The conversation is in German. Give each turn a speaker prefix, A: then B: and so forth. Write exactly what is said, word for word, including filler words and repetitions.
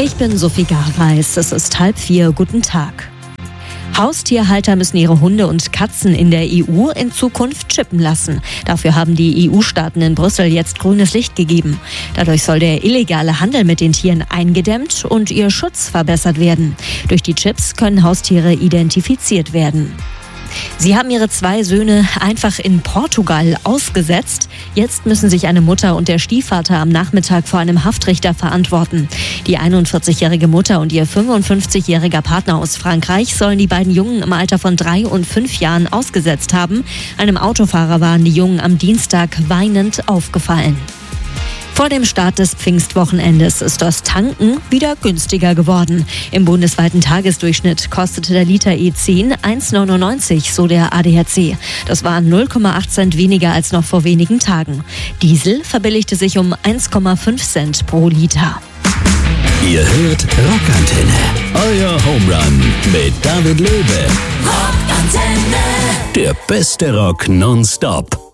A: Ich bin Sophie Gareis. Es ist halb vier. Guten Tag. Haustierhalter müssen ihre Hunde und Katzen in der E U in Zukunft chippen lassen. Dafür haben die E U-Staaten in Brüssel jetzt grünes Licht gegeben. Dadurch soll der illegale Handel mit den Tieren eingedämmt und ihr Schutz verbessert werden. Durch die Chips können Haustiere identifiziert werden. Sie haben ihre zwei Söhne einfach in Portugal ausgesetzt. Jetzt müssen sich eine Mutter und der Stiefvater am Nachmittag vor einem Haftrichter verantworten. Die einundvierzigjährige Mutter und ihr fünfundfünfzigjähriger Partner aus Frankreich sollen die beiden Jungen im Alter von drei und fünf Jahren ausgesetzt haben. Einem Autofahrer waren die Jungen am Dienstag weinend aufgefallen. Vor dem Start des Pfingstwochenendes ist das Tanken wieder günstiger geworden. Im bundesweiten Tagesdurchschnitt kostete der Liter E zehn eins Komma neunundneunzig, so der A D A C. Das waren null Komma acht Cent weniger als noch vor wenigen Tagen. Diesel verbilligte sich um eins Komma fünf Cent pro Liter.
B: Ihr hört Rockantenne, euer Homerun mit David Löwe.
C: Rockantenne.
B: Der beste Rock nonstop.